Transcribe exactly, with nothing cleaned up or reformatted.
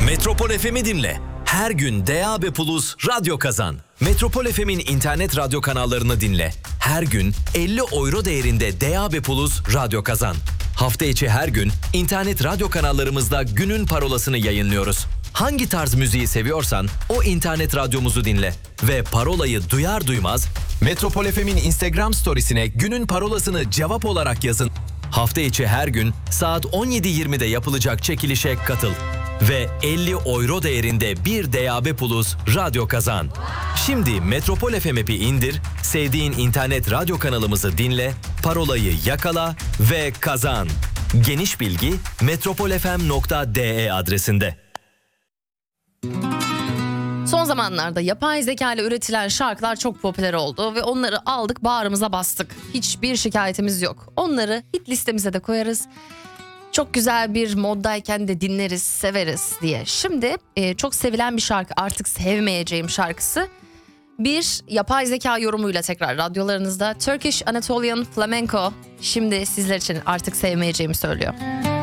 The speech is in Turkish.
Metropol F M'i dinle. Her gün D A B Plus radyo kazan. Metropol F M'in internet radyo kanallarını dinle. Her gün elli euro değerinde D A B Plus radyo kazan. Hafta içi her gün internet radyo kanallarımızda günün parolasını yayınlıyoruz. Hangi tarz müziği seviyorsan o internet radyomuzu dinle. Ve parolayı duyar duymaz Metropol F M'in Instagram storiesine günün parolasını cevap olarak yazın. Hafta içi her gün saat on yedi yirmide yapılacak çekilişe katıl. Ve elli euro değerinde bir D A B Plus radyo kazan. Şimdi Metropol F M app'i indir, sevdiğin internet radyo kanalımızı dinle, parolayı yakala ve kazan. Geniş bilgi metropolfm nokta de adresinde. Son zamanlarda yapay zeka ile üretilen şarkılar çok popüler oldu ve onları aldık bağrımıza bastık. Hiçbir şikayetimiz yok. Onları hit listemize de koyarız. Çok güzel bir moddayken de dinleriz, severiz diye. Şimdi e, çok sevilen bir şarkı, artık sevmeyeceğim şarkısı. Bir yapay zeka yorumuyla tekrar radyolarınızda. Turkish Anatolian Flamenco şimdi sizler için artık sevmeyeceğimi söylüyor.